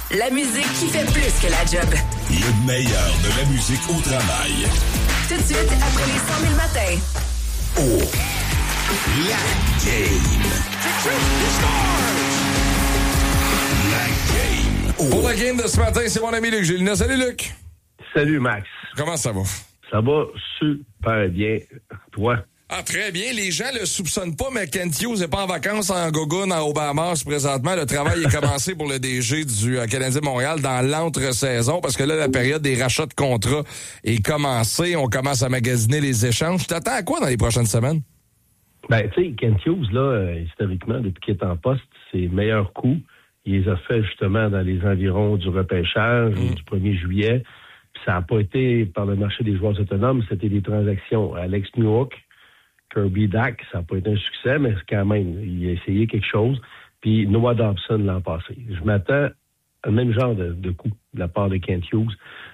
La musique qui fait plus que la job. Le meilleur de la musique au travail. Tout de suite, après les 100 000 matins. Oh, la game. La game. Oh. Pour la game de ce matin, c'est mon ami Luc Gélina. Salut Luc. Salut Max. Comment ça va? Ça va super bien. Toi? Ah, très bien. Les gens le soupçonnent pas, mais Kent Hughes n'est pas en vacances en Gogun, en Haut-Bahamas présentement. Le travail est commencé pour le DG du Canadien Montréal dans l'entre-saison parce que là, la période des rachats de contrats est commencée. On commence à magasiner les échanges. Tu t'attends à quoi dans les prochaines semaines? Ben, tu sais, Kent Hughes, là, historiquement, depuis qu'il est en poste, ses meilleurs coups, il les a fait justement dans les environs du repêchage du 1er juillet. Puis ça n'a pas été par le marché des joueurs autonomes, c'était des transactions. Alex Newhook, Kirby Dack, ça n'a pas été un succès, mais quand même, il a essayé quelque chose. Puis Noah Dobson l'an passé. Je m'attends à le même genre de coup de la part de Kent Hughes.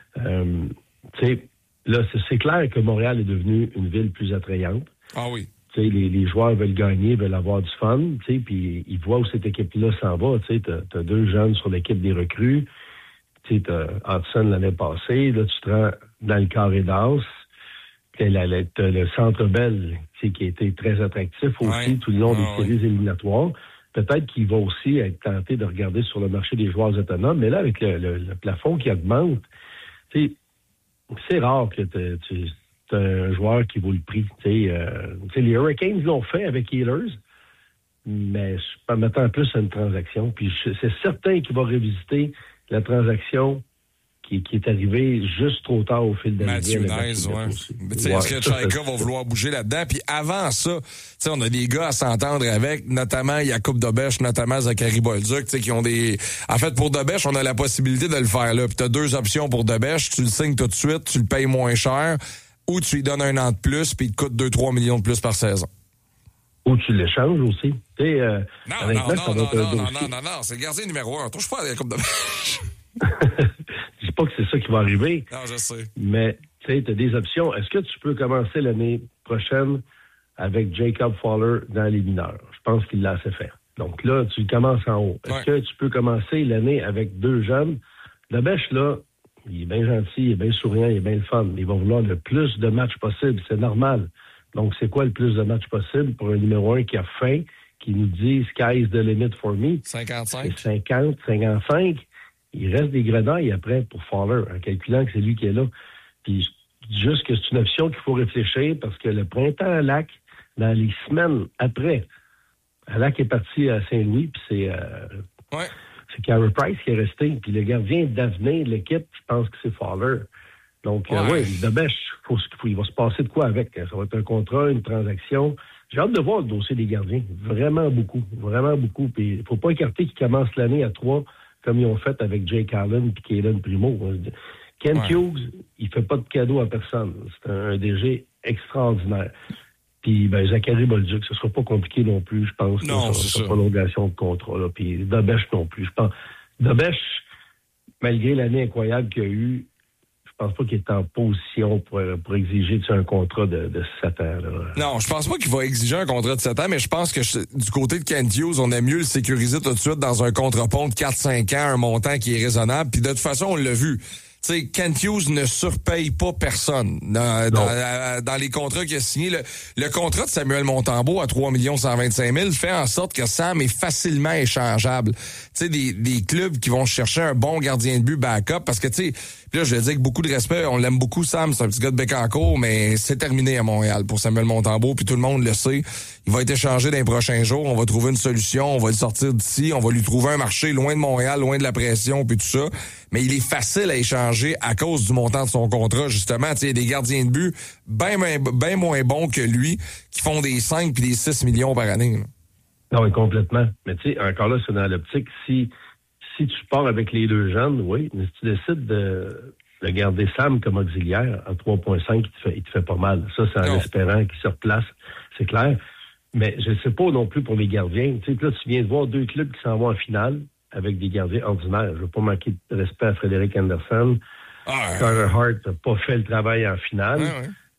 Tu sais, là, c'est clair que Montréal est devenu une ville plus attrayante. Ah oui. Tu sais, les joueurs veulent gagner, veulent avoir du fun, tu sais, puis ils voient où cette équipe-là s'en va. Tu sais, t'as deux jeunes sur l'équipe des recrues. Tu sais, t'as Hudson l'année passée. Là, tu te rends dans le carré d'as. T'as le Centre Bell, qui a été très attractif aussi tout le long des séries éliminatoires. Peut-être qu'il va aussi être tenté de regarder sur le marché des joueurs autonomes, mais là, avec le plafond qui augmente, tu sais, c'est rare que tu as un joueur qui vaut le prix. Tu sais, les Hurricanes l'ont fait avec Healers, mais je m'attends plus à une transaction. Puis c'est certain qu'il va revisiter la transaction qui est arrivé juste trop tard au fil de l'année. Matthew Nice, ouais. Est-ce que Chaika va vouloir bouger là-dedans? Puis avant ça, on a des gars à s'entendre avec, notamment Jakub Dobeš, notamment Zachary Bolduc, qui ont des... En fait, pour Dobeš, on a la possibilité de le faire là. Puis t'as deux options pour Dobeš. Tu le signes tout de suite, tu le payes moins cher, ou tu lui donnes un an de plus, puis il te coûte 2-3 millions de plus par saison. Ou tu l'échanges aussi. Non, c'est le gardien numéro 1. Touche pas à Jakub Dobeš. Je dis pas que c'est ça qui va arriver. Non, je sais. Mais tu sais, tu as des options. Est-ce que tu peux commencer l'année prochaine avec Jacob Fowler dans les mineurs? Je pense qu'il l'a assez fait. Donc là, tu commences en haut. Est-ce que tu peux commencer l'année avec deux jeunes? Dobeš, là, il est bien gentil, il est bien souriant, il est bien le fun. Il va vouloir le plus de matchs possible. C'est normal. Donc, c'est quoi le plus de matchs possible pour un numéro 1 qui a faim, qui nous dit « Sky's the limit for me ». 55. C'est 50, 55. Il reste des grenailles après pour Fowler, en calculant que c'est lui qui est là. Puis, je dis juste que c'est une option qu'il faut réfléchir parce que le printemps à Lac, dans les semaines après, Lac est parti à Saint-Louis, puis c'est Carey Price qui est resté. Puis le gardien d'avenir de l'équipe, je pense que c'est Fowler. Donc, Dobeš, il va se passer de quoi avec? Ça va être un contrat, une transaction. J'ai hâte de voir le dossier des gardiens. Vraiment beaucoup. Vraiment beaucoup. Puis, il ne faut pas écarter qu'ils commencent l'année à 3 comme ils ont fait avec Jake Allen et Kalen Primo. Kent Hughes, il fait pas de cadeau à personne. C'est un DG extraordinaire. Puis, Zachary Bolduc, ce sera pas compliqué non plus, je pense. Non, c'est ça. Prolongation de contrat. Là. Puis, Dobeš non plus. Je pense. Dobeš, malgré l'année incroyable qu'il a eue, je pense pas qu'il est en position pour exiger un contrat de 7 ans. Là. Non, je pense pas qu'il va exiger un contrat de 7 ans, mais je pense que du côté de Kent Hughes, on aime mieux le sécuriser tout de suite dans un contre-pont de 4-5 ans, un montant qui est raisonnable. Puis de toute façon, on l'a vu. Tu sais, Kent Hughes ne surpaye pas personne dans les contrats qu'il a signés. Le contrat de Samuel Montembeault à 3 125 000 fait en sorte que Sam est facilement échangeable. Tu sais, des clubs qui vont chercher un bon gardien de but backup parce que, tu sais, là, je le dis avec beaucoup de respect, on l'aime beaucoup, Sam, c'est un petit gars de Bécancour, mais c'est terminé à Montréal pour Samuel Montembeault, puis tout le monde le sait. Il va être échangé dans les prochains jours, on va trouver une solution, on va le sortir d'ici, on va lui trouver un marché loin de Montréal, loin de la pression, puis tout ça. Mais il est facile à échanger à cause du montant de son contrat, justement. Tu sais, il y a des gardiens de but bien moins bons que lui, qui font des 5 puis des 6 millions par année. Là. Non, mais complètement. Mais tu sais, encore là, c'est dans l'optique, si tu pars avec les deux jeunes, oui, mais si tu décides de garder Sam comme auxiliaire à 3,5, il te fait pas mal. Ça, c'est en espérant qu'il se replace, c'est clair. Mais je ne sais pas non plus pour les gardiens. Tu sais, là, tu viens de voir deux clubs qui s'en vont en finale avec des gardiens ordinaires. Je ne veux pas manquer de respect à Frédéric Anderson. Carter Hart n'a pas fait le travail en finale.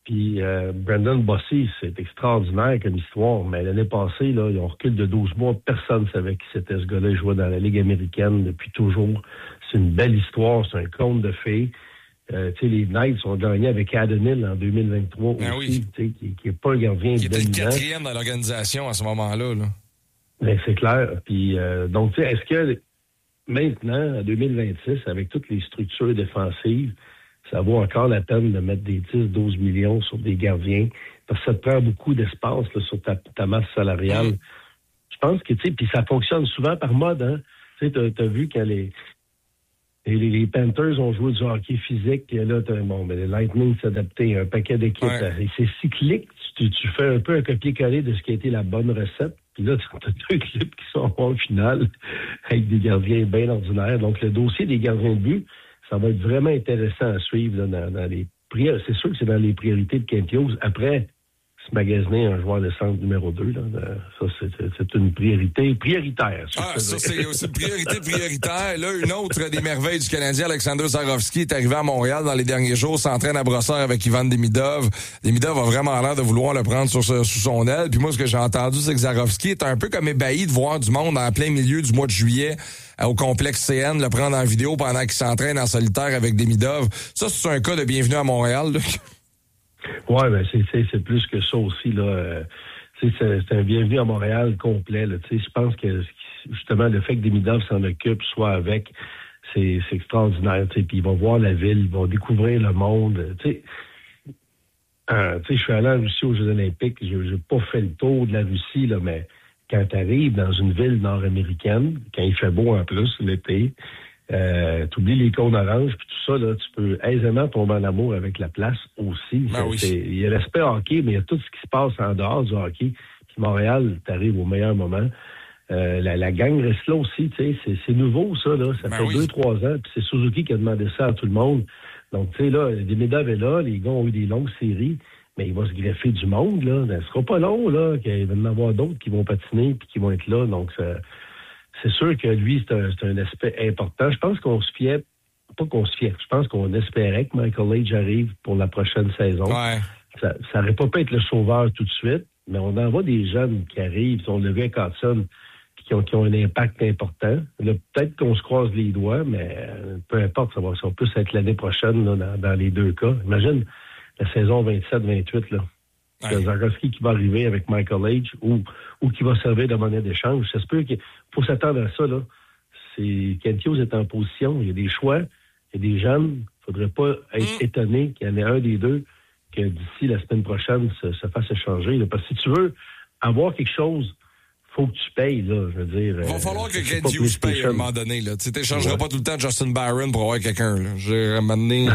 Puis Brandon Bossy, c'est extraordinaire comme histoire, mais l'année passée, là, ils ont reculé de 12 mois. Personne ne savait qui c'était ce gars-là. Il jouait dans la Ligue américaine depuis toujours. C'est une belle histoire, c'est un conte de fées. Les Knights ont gagné avec Adam Hill en 2023 ah aussi, oui. qui n'est pas un gardien qui était dominant. le 4e dans l'organisation à ce moment-là. Là. Ben, c'est clair. Puis, donc, est-ce que maintenant, en 2026, avec toutes les structures défensives, ça vaut encore la peine de mettre des 10-12 millions sur des gardiens? Parce que ça te prend beaucoup d'espace là, sur ta masse salariale. Je pense que, puis ça fonctionne souvent par mode. Hein? Tu sais, t'as vu quand les Panthers ont joué du hockey physique, et là, les Lightning s'adaptaient à un paquet d'équipes. Ouais. Et c'est cyclique. Tu fais un peu un copier-coller de ce qui a été la bonne recette. Puis là, tu as 2 équipes qui sont en finale avec des gardiens bien ordinaires. Donc, le dossier des gardiens de but, ça va être vraiment intéressant à suivre là, dans les priorités. C'est sûr que c'est dans les priorités de Kent Hughes. Après, se magasiner un joueur de centre numéro 2, là, ça, c'est une priorité prioritaire. Ça, c'est aussi une priorité prioritaire. Là, une autre des merveilles du Canadien, Alexander Zarovski, est arrivé à Montréal dans les derniers jours, s'entraîne à Brossard avec Ivan Demidov. Demidov a vraiment l'air de vouloir le prendre sous son aile. Puis moi, ce que j'ai entendu, c'est que Zarovski est un peu comme ébahi de voir du monde en plein milieu du mois de juillet au complexe CN, le prendre en vidéo pendant qu'il s'entraîne en solitaire avec Demidov. Ça, c'est un cas de bienvenue à Montréal, là. Oui, ben c'est plus que ça aussi, là. C'est un bienvenu à Montréal complet, là. Je pense que justement le fait que Demidov s'en occupe, soit avec, c'est extraordinaire. Puis il va voir la ville, il va découvrir le monde. Je suis allé en Russie aux Jeux Olympiques, j'ai pas fait le tour de la Russie, là, mais quand tu arrives dans une ville nord-américaine, quand il fait beau en plus l'été, t'oublies les cônes oranges puis tout ça, là, tu peux aisément tomber en amour avec la place aussi. Ben oui. Il y a l'aspect hockey, mais il y a tout ce qui se passe en dehors du hockey. Puis Montréal, t'arrives au meilleur moment. La gang reste là aussi, c'est nouveau ça, là. Ça fait 2-3 ans, puis c'est Suzuki qui a demandé ça à tout le monde. Donc, tu sais, là, Demidov est là, les gars ont eu des longues séries, mais il va se greffer du monde, là. Ce sera pas long, là, qu'il va y en avoir d'autres qui vont patiner puis qui vont être là. Donc, c'est sûr que lui, c'est un aspect important. Je pense qu'on se fiait, pas qu'on se fiait, je pense qu'on espérait que Michael Leach arrive pour la prochaine saison. Ouais. Ça n'aurait pas pu être le sauveur tout de suite, mais on en voit des jeunes qui arrivent, on le vu avec Hudson, qui ont un impact important. Là, peut-être qu'on se croise les doigts, mais peu importe, ça va plus être l'année prochaine là, dans les deux cas. Imagine la saison 27-28, là. Ouais. Zarovski qui va arriver avec Michael Leach ou qui va servir de monnaie d'échange. Ça se peut qu'il faut s'attendre à ça, là. Kent Hughes est en position, il y a des choix, il y a des jeunes. Il ne faudrait pas être étonné qu'il y en ait un des deux que d'ici la semaine prochaine se fasse échanger. Là. Parce que si tu veux avoir quelque chose, faut que tu payes, là, je veux dire. Il va falloir que Kent Hughes paye à un moment donné, là. Tu t'échangeras pas tout le temps Justin Barron pour avoir quelqu'un, là. À un moment donné,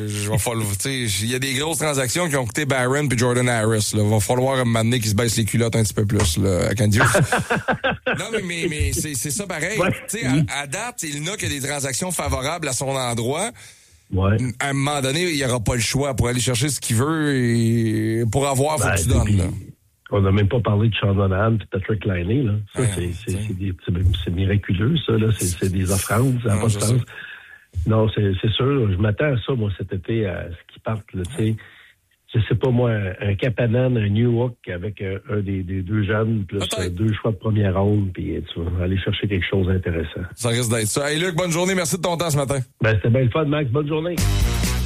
il y a des grosses transactions qui ont coûté Barron puis Jordan Harris, là. Va falloir à un moment donné qu'ils se baissent les culottes un petit peu plus, là, à Kent Hughes. Non, mais c'est ça pareil. Ouais. Tu sais, à date, il n'a que des transactions favorables à son endroit. Ouais. À un moment donné, il n'y aura pas le choix pour aller chercher ce qu'il veut et pour avoir, faut que tu donnes, là. On n'a même pas parlé de Sean Monahan et Patrick Laine, là. Ça, c'est miraculeux, ça, là. C'est des offrandes, ça n'a pas de sens. Non, c'est sûr. Je m'attends à ça, moi, cet été, à ce qu'ils partent, là, tu sais. Je sais pas, moi, un Kapanen, un Newhook avec un des deux jeunes, plus 2 choix de première ronde, puis tu vas aller chercher quelque chose d'intéressant. Ça risque d'être ça. Hey, Luc, bonne journée. Merci de ton temps ce matin. C'était bien le fun, Max. Bonne journée.